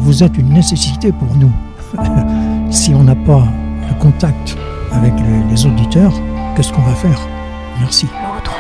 vous êtes une nécessité pour nous. Si on n'a pas le contact avec les auditeurs, qu'est-ce qu'on va faire? Merci. L'autre